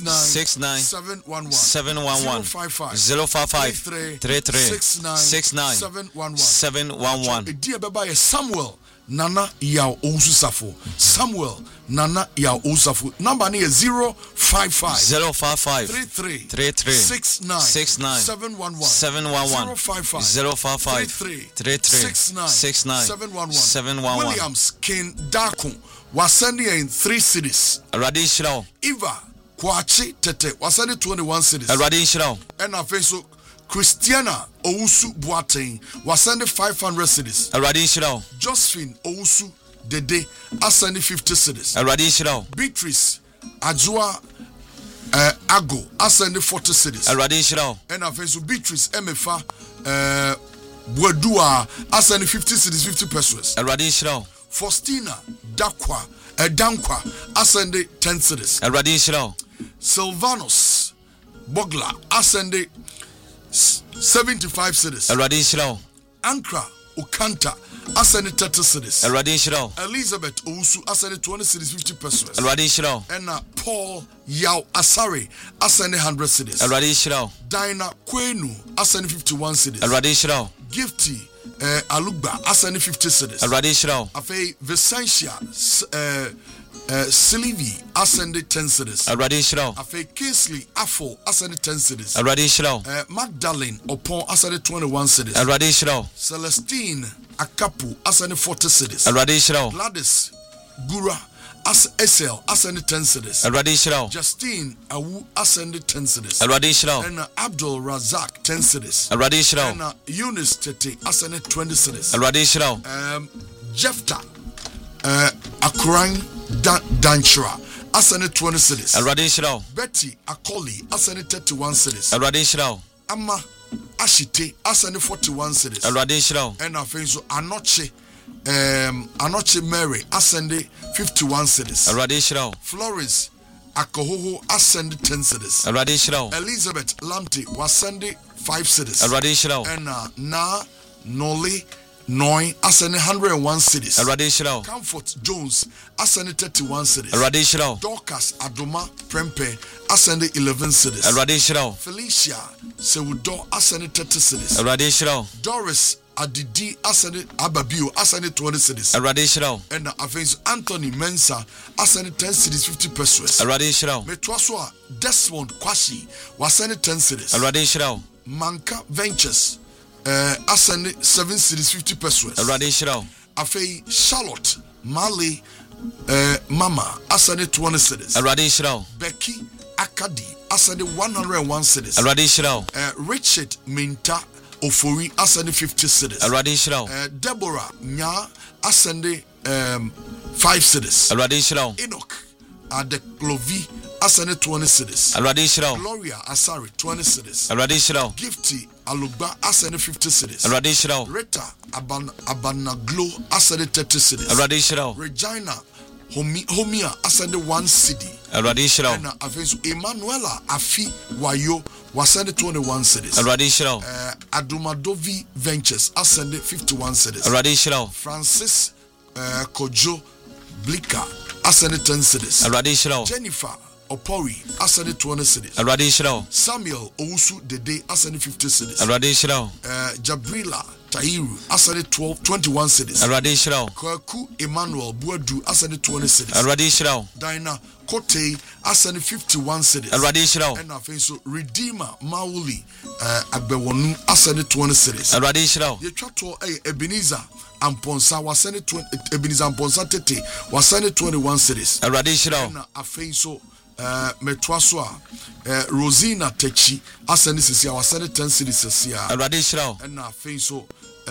69 711 055 33 69 711. Edi ebeba ye Samuel Nana Yaw Owusafo. Samuel Nana Yaw Owusafo. Number ni 055 33 69 711 055 33 69 711. Williams King Dako was sending in 3 cities. Radishiro Eva Kwachi Tete was sending 21 cities. Radishiro And our Facebook Christiana Owusu Boateng was sending 500 cities. Radishiro Josephine Owusu Dede ascending 50 cities. Radishiro Beatrice Ajua Ago ascending 40 cities. Radishiro And our Facebook Beatrice Emefa Bwadua ascending 50 cities, 50 pesos. Radishiro Faustina Dankwa ascending 10 cities. Radishiro Silvanus Bogla ascending 75 cities. Radishiro Ankra Ukanta ascending 30 cities. Radishiro Elizabeth Owusu ascending 20 cities, 50 pesos. Radishiro And Paul Yaw Asare ascending 100 cities. Radishiro Dinah Kwenu ascending 51 cities. Radishiro Gifty Alugba ascending 50 cities. Radishiro Afe Vicentia Sylvie ascended 10 cities. Radishiro Afe Kingsley Afo ascended 10 cities. Radishiro Magdalene Opon ascended 21 cities. Radishiro Celestine Akapu ascended 40 cities. Radishiro Gladys Gura SL ascended 10 cities. Radishiro Justine Awu ascended 10 cities. Radishiro And Abdul Razak 10 cities. Radishiro And Eunice Tete ascended 20 cities. Radishiro Jefta Akuran Danchra ascended 20 cities. Radishiro Betty Akoli ascended 31 cities. Radishiro Amma Ashite ascended 41 cities. Radishiro And Afenso Anoche Mary ascended 51 cities. Radishiro Florence Akohoho ascended 10 cities. Radishiro Elizabeth Lamte was ascended 5 cities. Radishiro And Na Noli Noi ascended 101 cities. Radishiro Comfort Jones ascended 31 cities. Radishiro Dorcas Adoma Prempe ascended 11 cities. Radishiro Felicia Sewudo ascended 30 cities. Radishiro Doris Adidi ascended Ababio ascended 20 cities. Radishiro And Avens Anthony Mensa ascended 10 cities, 50 pesos. Radishiro Metwaswa Desmond Kwashi was ascended 10 cities. Radishiro Manka Ventures ascended 7 cities, 50 pesos. Radishiro Afei Charlotte Mali Mama ascended 20 cities. Radishiro Becky Akadi ascended 101 cities. Radishiro Richard Minta Ofori ascended 50 cities. Radishiro Deborah Nya ascended 5 cities. Radishiro Enoch Adeklovi ascended 20 cities. Radishiro Gloria Asari 20 cities. Radishiro Gifty Alugba ascended 50 cities. Radishiro Rita Abanaglo ascended 30 cities. Radishiro Regina Homia ascended 1 city. Radishiro And Emanuela Afi Wayo was ascended 21 cities. Radishiro Adumadovi Ventures ascended 51 cities. Radishiro Francis Kojo Blika ascended 10 cities. Radishiro Jennifer Opori ascended 20 cities. Radishiro Samuel Owusu Dede ascended 50 cities. Radishiro Jabrila Tairu ascended 21 cities. Radishiro Kwaku Emmanuel Buadu ascended 20 cities. Radishiro Dinah Kote ascended 51 cities. Radishiro And Afenso Redeemer Mauli Agbewonu ascended 20 cities. Radishiro Yetwato Ebenezer Amponsa was ascended 20. Ebenezer Amponsa Tete was ascended 21 cities. Radishiro And Afenso Metwaswa Rosina Techi ascended Sisia was ascended 10 cities. Radishiro And Afenso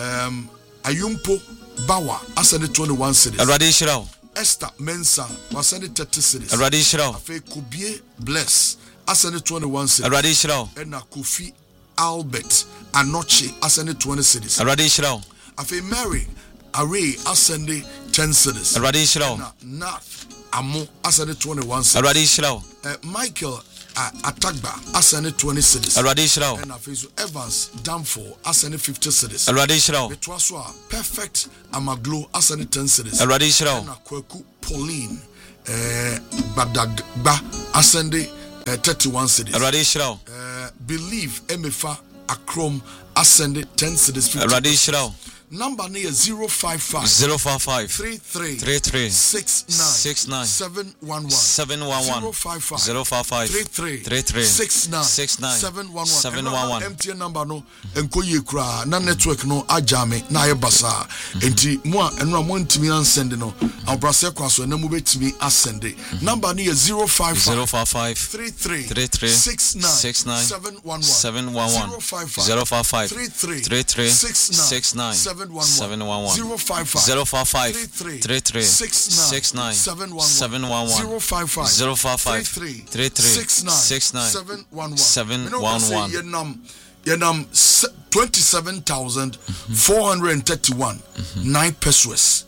Ayumpo Bawa ascended 21 cities. Radishiro Esther Mensa was ascended 30 cities. Radishiro Afe Kubie Bless ascended 21 cities. Radishiro And Kofi Albert Anoche ascended 20 cities. Radishiro Afe Mary Array ascended 10 cities. Radishiro Nath Amo ascended 21 cities. Radishiro Michael Atagba ascended 20 cities. Radishiro And Afezo Evans Danfo ascended 50 cities. Radishiro Betwaswa Perfect Amaglo ascended 10 cities. Radishiro And Kweku Pauline Badagba ascended 31 cities. Awurade hyira wo. Believe Emefa Akrom ascended 10 cities. Awurade hyira wo. Number near 055 33 69 711 055 33 69 711 MTN number no enko ye kura na network no ajame na ye basa enti mo a eno a mo ntimi ansend no abrase kwaso na mo betimi ascend number near 055 33 69 711 055 33 69 711 055 33 69 711 055 33 69 711 Yenam 27,431 9 pesos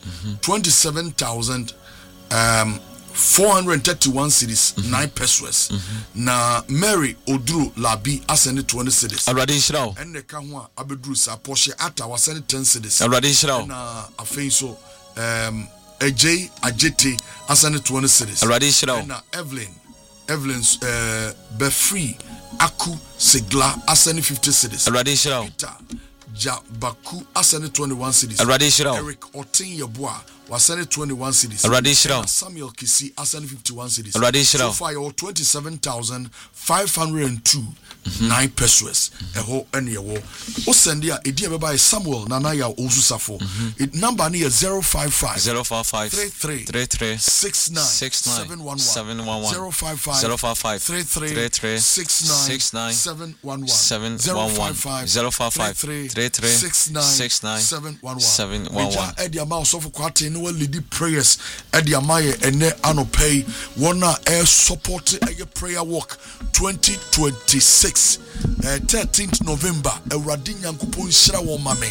27,431 cities 9 pesos na Mary Odru Labi ascended 20 cities. Awurade hyira wo. Enne ka ho a abedru sa Porsche ata wascended 10 cities. Awurade hyira wo. Na afei so AJ Ajete ascended 20 cities. Awurade hyira wo. Na Evelyn's Befree Aku Sigla ascended 50 cities. Awurade hyira wo. Jabaku ascended 21 cities. Awurade hyira wo. Eric Otin Yeboah ascended 21 cities. Awurade hyira wo. Samuel Kisi ascended 51 cities. Awurade hyira wo. So far you 27,502 9 pesos. Eho ene wo. O send ya edi beba Samuel nana ya osusafo. It number near 055 33 69 711 055 33 69 711 055 33 69 711 Edia mouse of kwate no lead prayers Edia maye ene anopay wona air support a prayer walk 2026 13th November Ewrade Nyankopon hyira wo mame